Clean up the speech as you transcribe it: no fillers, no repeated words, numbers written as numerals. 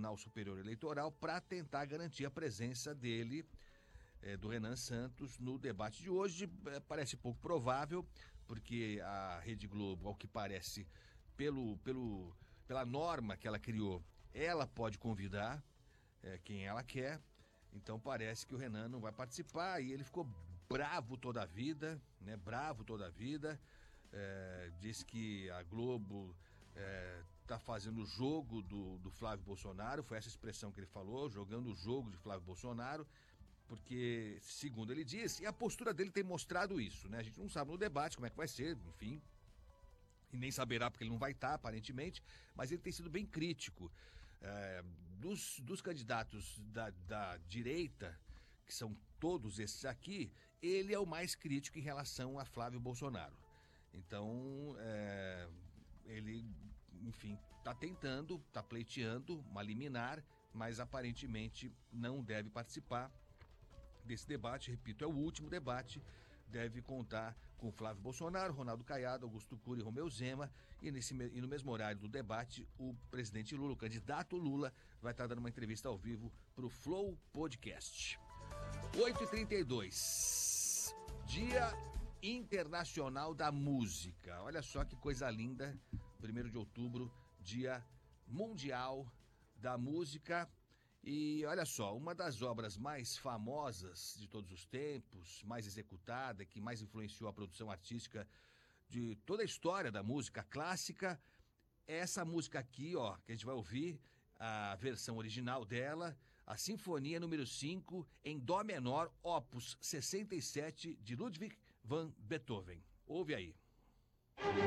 Tribunal Superior Eleitoral para tentar garantir a presença dele, do Renan Santos, no debate de hoje. Parece pouco provável, porque a Rede Globo, ao que parece, pela norma que ela criou, ela pode convidar quem ela quer. Então parece que o Renan não vai participar, e ele ficou bravo toda a vida, né? Bravo toda a vida. Diz que a Globo tá fazendo o jogo do Flávio Bolsonaro, foi essa expressão que ele falou, jogando o jogo de Flávio Bolsonaro, porque, segundo ele disse, e a postura dele tem mostrado isso, né? A gente não sabe no debate como é que vai ser, enfim, e nem saberá porque ele não vai estar, aparentemente, mas ele tem sido bem crítico. Dos candidatos da direita, que são todos esses aqui, ele é o mais crítico em relação a Flávio Bolsonaro. Então, ele, enfim, está pleiteando uma liminar, mas aparentemente não deve participar desse debate. Repito, é o último debate. Deve contar com Flávio Bolsonaro, Ronaldo Caiado, Augusto Cury e Romeu Zema, e no mesmo horário do debate, o presidente Lula, o candidato Lula, vai estar dando uma entrevista ao vivo para o Flow Podcast. 8h32, Dia Internacional da Música. Olha só que coisa linda, 1º de outubro, Dia Mundial da Música. E olha só, uma das obras mais famosas de todos os tempos, mais executada, que mais influenciou a produção artística de toda a história da música clássica, é essa música aqui, ó, que a gente vai ouvir, a versão original dela, a Sinfonia número 5, em Dó menor, opus 67, de Ludwig van Beethoven. Ouve aí.